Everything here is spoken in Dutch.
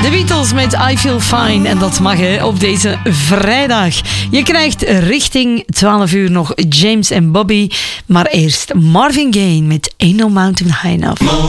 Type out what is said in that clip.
Beatles met I Feel Fine. En dat mag op deze vrijdag. Je krijgt richting 12 uur nog James en Bobby. Maar eerst Marvin Gaye met Ain't No Mountain High Enough.